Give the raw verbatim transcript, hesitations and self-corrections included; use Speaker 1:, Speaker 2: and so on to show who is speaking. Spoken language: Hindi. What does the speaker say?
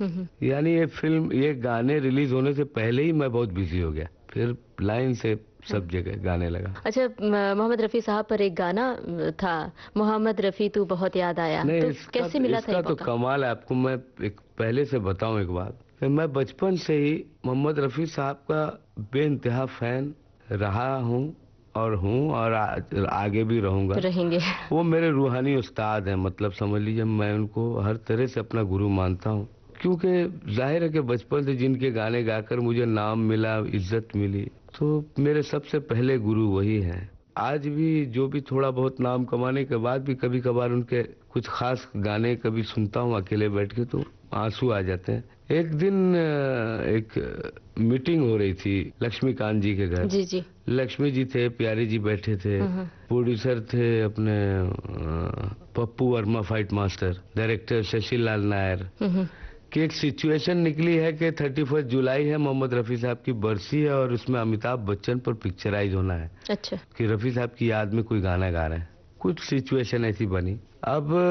Speaker 1: यानी ये फिल्म, ये गाने रिलीज होने से पहले ही मैं बहुत बिजी हो गया, फिर लाइन से सब जगह गाने लगा।
Speaker 2: अच्छा, मोहम्मद रफी साहब पर एक गाना था, मोहम्मद रफी तू बहुत याद आया,
Speaker 1: नहीं,
Speaker 2: तो
Speaker 1: इसका,
Speaker 2: कैसे मिला
Speaker 1: इसका
Speaker 2: था ये
Speaker 1: तो कमाल है। आपको मैं एक पहले से बताऊं एक बात, मैं बचपन से ही मोहम्मद रफी साहब का बेइंतहा फैन रहा हूं और हूं और आ, आगे भी रहूंगा,
Speaker 2: रहेंगे।
Speaker 1: वो मेरे रूहानी उस्ताद हैं, मतलब समझ लीजिए मैं उनको हर तरह से अपना गुरु मानता हूं, क्योंकि जाहिर है कि बचपन से जिनके गाने गाकर मुझे नाम मिला, इज्जत मिली, तो मेरे सबसे पहले गुरु वही हैं। आज भी जो भी थोड़ा बहुत नाम कमाने के बाद भी कभी कभार उनके कुछ खास गाने कभी सुनता हूँ अकेले बैठ के, तो आंसू आ जाते हैं। एक दिन एक मीटिंग हो रही थी लक्ष्मीकांत जी के घर।
Speaker 2: जी जी।
Speaker 1: लक्ष्मी जी थे, प्यारी जी बैठे थे, प्रोड्यूसर थे अपने Pappu Verma fight master, director Shashi लाल नायर, कि एक सिचुएशन निकली है कि थर्टी फर्स्ट जुलाई है, मोहम्मद रफी साहब की बरसी है और उसमें अमिताभ बच्चन पर पिक्चराइज होना है।
Speaker 2: अच्छा।
Speaker 1: कि रफी साहब की याद में कोई गाना गा रहे हैं, कुछ सिचुएशन ऐसी बनी। अब